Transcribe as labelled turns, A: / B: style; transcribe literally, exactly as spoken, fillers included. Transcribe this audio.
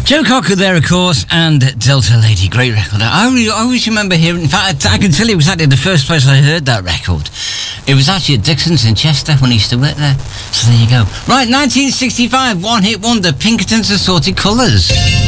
A: Joe Cocker there, of course, and Delta Lady, great record. I, re- I always remember hearing, in fact, I can tell you exactly the first place I heard that record. It was actually at Dixon's in Chester when I used to work there. So there you go. Right, nineteen sixty-five, one-hit wonder, Pinkerton's Assorted Colours.